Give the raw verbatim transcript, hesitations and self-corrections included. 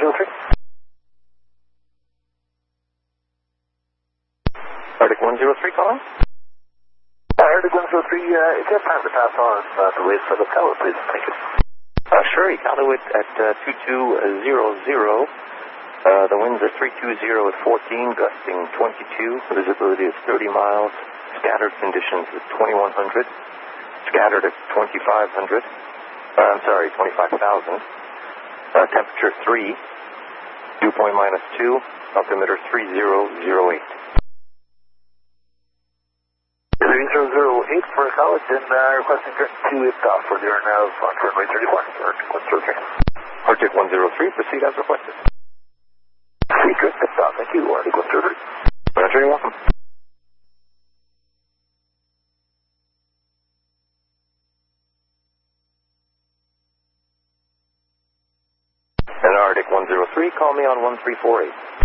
zero three. Arctic one zero three calling. Uh, Arctic one zero three, uh, is there time to pass on uh, the waves for the tower, please? Thank you. Uh, sure, Iqaluit at uh, two two zero zero. Uh, the winds are three two zero at fourteen, gusting twenty-two. Visibility is thirty miles. Scattered conditions is twenty-one hundred. Scattered at twenty-five hundred. Uh, I'm sorry, twenty-five thousand. Uh, temperature three. Dew point minus two. Altimeter three zero zero eight. three zero zero eight for college and uh, requesting direct to liftoff for the Airnav on runway thirty-four. Arctic one zero three. Arctic one zero three, proceed as requested. Proceed direct liftoff. Thank you. Arctic one zero three. Roger, you're welcome. And Arctic one zero three, call me on one three four eight.